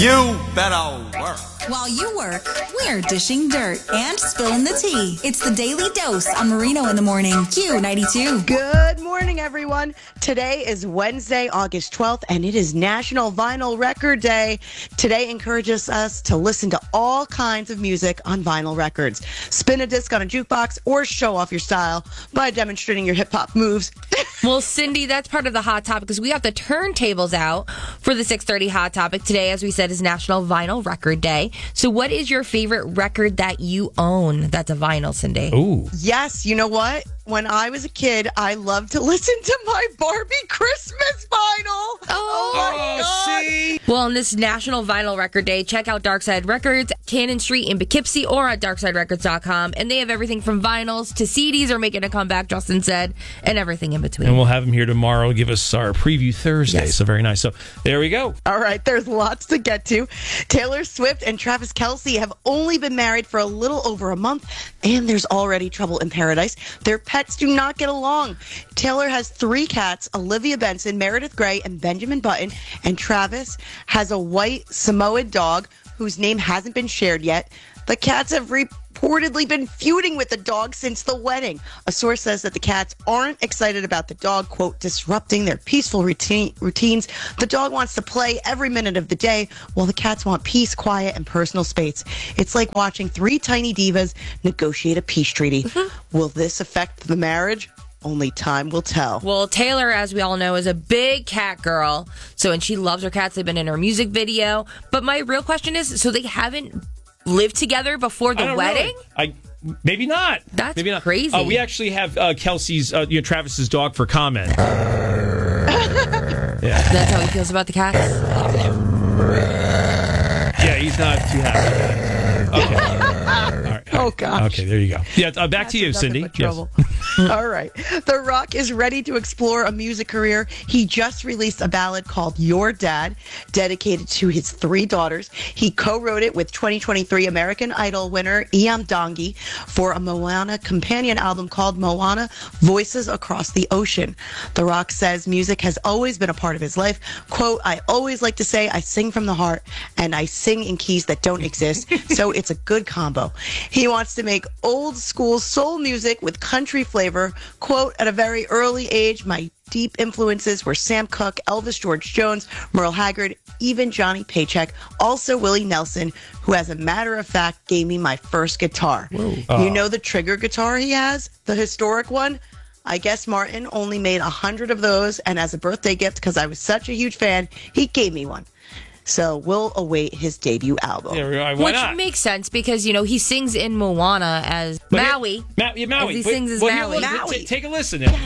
You better work. While you work, we're dishing dirt and spilling the tea. It's the Daily Dose on Marino in the Morning. Q92. Good morning, everyone. Today is Wednesday, August 12th, and it is National Vinyl Record Day. Today encourages us to listen to all kinds of music on vinyl records. Spin a disc on a jukebox or show off your style by demonstrating your hip-hop moves. Well, Cindy, that's part of the Hot Topic because we have the turntables out for the 6:30 Hot Topic. Today, as we said, is National Vinyl Record Day. So what is your favorite record that you own that's a vinyl, Cindy? Ooh. Yes, you know what? When I was a kid, I loved to listen to my Barbie Christmas vinyl. Oh my God. See? Well, on this National Vinyl Record Day, check out Darkside Records, Cannon Street in Poughkeepsie, or at darksiderecords.com. And they have everything from vinyls to CDs are making a comeback, Justin said, and everything in between. And we'll have him here tomorrow, give us our preview Thursday. Yes. So very nice. So there we go. All right, there's lots to get to. Taylor Swift and Travis Kelce have only been married for a little over a month, and there's already trouble in paradise. Their pets do not get along. Taylor has 3 cats, Olivia Benson, Meredith Grey, and Benjamin Button, and Travis has a white Samoyed dog whose name hasn't been shared yet. The cats have reportedly been feuding with the dog since the wedding. A source says that the cats aren't excited about the dog, quote, disrupting their peaceful routines. The dog wants to play every minute of the day, while the cats want peace, quiet, and personal space. It's like watching 3 tiny divas negotiate a peace treaty. Will this affect the marriage? Only time will tell. Well, Taylor, as we all know, is a big cat girl. And she loves her cats. They've been in her music video. But my real question is, so they haven't lived together before the wedding? Maybe not. That's maybe not. crazy. We actually have Kelsey's, Travis's dog for comment. Yeah. That's how he feels about the cats? Yeah, he's not too happy about it. Okay. All right. Oh, gosh. Okay, there you go. Yeah, back to you, Nothing Cindy. but trouble. All right. The Rock is ready to explore a music career. He just released a ballad called Your Dad, dedicated to his 3 daughters. He co-wrote it with 2023 American Idol winner Iam Dongi for a Moana companion album called Moana Voices Across the Ocean. The Rock says music has always been a part of his life. Quote, I always like to say I sing from the heart and I sing in keys that don't exist, so it's a good combo. He wants to make old school soul music with country flavor. Quote, at a very early age, my deep influences were Sam Cooke, Elvis George Jones, Merle Haggard, even Johnny Paycheck, also Willie Nelson, who, as a matter of fact, gave me my first guitar. You know the Trigger guitar he has? The historic one? I guess Martin only made 100 of those, and as a birthday gift, because I was such a huge fan, he gave me one. So we'll await his debut album. Yeah, why Which not? makes sense because, he sings in Moana as Maui. Maui. He sings as Maui. Take a listen.